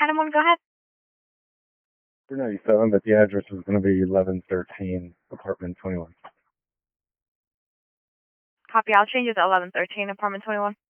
Animal, go ahead. 297, but the address is going to be 1113, apartment 21. Copy. I'll change it to 1113, apartment 21.